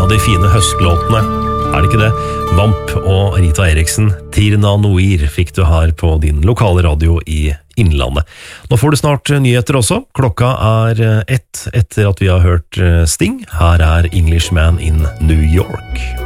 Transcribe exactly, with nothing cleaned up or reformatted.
av de fine høstlåtene. Er det ikke det? Vamp og Rita Eriksen, Tirna Noir fikk du her på din lokale radio i Innlandet. Nå får du snart nyheter også. Klokka er ett etter at vi har hørt Sting. Her er Englishman in New York.